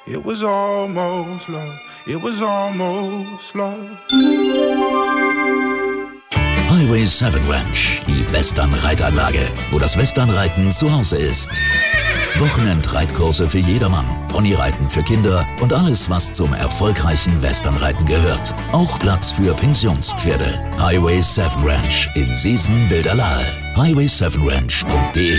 It was almost love. It was almost love. Highway 7 Ranch, die Western-Reitanlage, wo das Westernreiten zu Hause ist. Wochenendreitkurse für jedermann, Ponyreiten für Kinder und alles, was zum erfolgreichen Westernreiten gehört. Auch Platz für Pensionspferde. Highway 7 Ranch in Seesen-Bilderlahe. highway7ranch.de.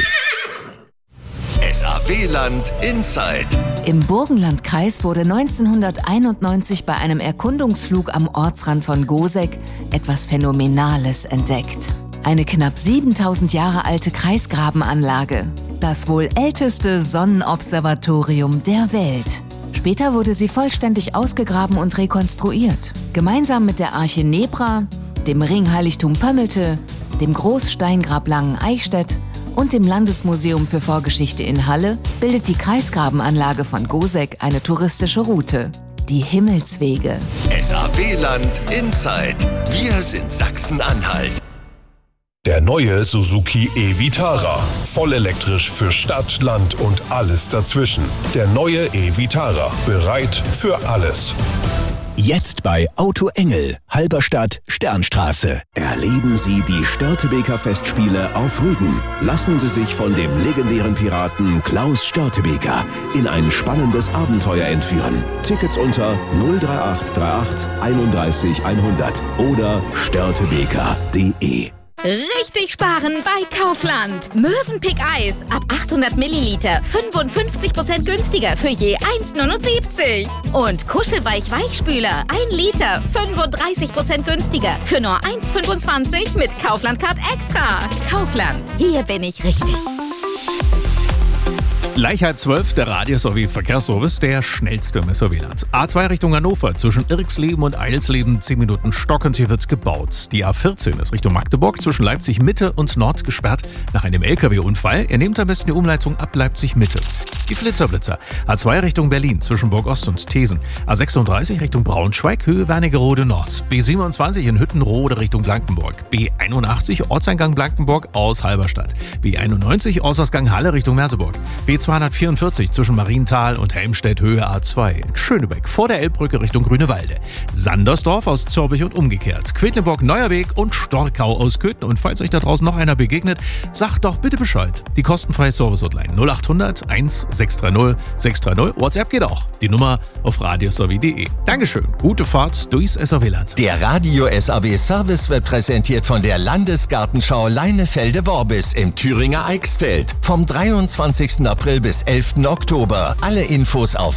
SAW-Land Inside. Im Burgenlandkreis wurde 1991 bei einem Erkundungsflug am Ortsrand von Goseck etwas Phänomenales entdeckt. Eine knapp 7000 Jahre alte Kreisgrabenanlage. Das wohl älteste Sonnenobservatorium der Welt. Später wurde sie vollständig ausgegraben und rekonstruiert. Gemeinsam mit der Arche Nebra, dem Ringheiligtum Pömmelte, dem Großsteingrab Langen-Eichstätt und dem Landesmuseum für Vorgeschichte in Halle bildet die Kreisgrabenanlage von Goseck eine touristische Route. Die Himmelswege. SAW-Land Inside. Wir sind Sachsen-Anhalt. Der neue Suzuki e-Vitara. Vollelektrisch für Stadt, Land und alles dazwischen. Der neue e-Vitara. Bereit für alles. Jetzt bei Auto Engel, Halberstadt, Sternstraße. Erleben Sie die Störtebeker Festspiele auf Rügen. Lassen Sie sich von dem legendären Piraten Klaus Störtebeker in ein spannendes Abenteuer entführen. Tickets unter 03838 31 100 oder störtebeker.de. Richtig sparen bei Kaufland. Mövenpick Eis ab 800 Milliliter 55% günstiger für je 1,79. Und Kuschelweich Weichspüler 1 Liter 35% günstiger für nur 1,25 mit Kaufland-Card Extra. Kaufland, hier bin ich richtig. Gleich 11:30, der Radio-Verkehrsservice, der schnellste im SAW-Land. A2 Richtung Hannover, zwischen Irxleben und Eilsleben 10 Minuten Stock und hier wird gebaut. Die A14 ist Richtung Magdeburg, zwischen Leipzig Mitte und Nord gesperrt nach einem LKW-Unfall. Ihr nehmt am besten die Umleitung ab Leipzig Mitte. Die Flitzer. A2 Richtung Berlin, zwischen Burg Ost und Thesen. A36 Richtung Braunschweig, Höhe Wernigerode Nord. B27 in Hüttenrode Richtung Blankenburg. B81 Ortseingang Blankenburg aus Halberstadt. B91 Ortsausgang Halle Richtung Merseburg. B244 zwischen Marienthal und Helmstedt, Höhe A2. In Schönebeck vor der Elbbrücke Richtung Grünewalde. Sandersdorf aus Zürbich und umgekehrt. Quedlinburg Neuerweg und Storkau aus Köthen. Und falls euch da draußen noch einer begegnet, sagt doch bitte Bescheid. Die kostenfreie Service-Hotline 0800 1630 630. WhatsApp geht auch. Die Nummer auf radiosaw.de. Dankeschön. Gute Fahrt durchs SAW-Land. Der Radio SAW Service wird präsentiert von der Landesgartenschau Leinefelde-Worbis im Thüringer Eichsfeld. Vom 23. April bis 11. Oktober. Alle Infos auf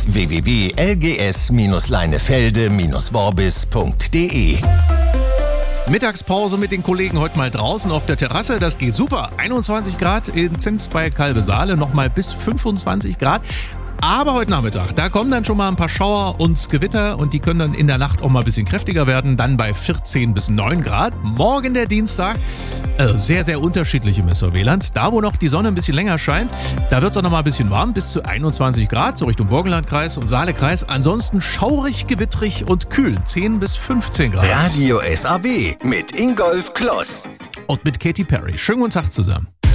www.lgs-leinefelde-worbis.de. Mittagspause mit den Kollegen heute mal draußen auf der Terrasse. Das geht super. 21 Grad in Zins bei Kalbesaale, nochmal bis 25 Grad. Aber heute Nachmittag, da kommen dann schon mal ein paar Schauer und Gewitter und die können dann in der Nacht auch mal ein bisschen kräftiger werden. Dann bei 14 bis 9 Grad. Morgen der Dienstag, sehr, sehr unterschiedlich im SAW-Land. Da, wo noch die Sonne ein bisschen länger scheint, da wird es auch noch mal ein bisschen warm, bis zu 21 Grad, so Richtung Burgenlandkreis und Saalekreis. Ansonsten schaurig, gewittrig und kühl, 10 bis 15 Grad. Radio SAW mit Ingolf Kloss. Und mit Katy Perry. Schönen guten Tag zusammen.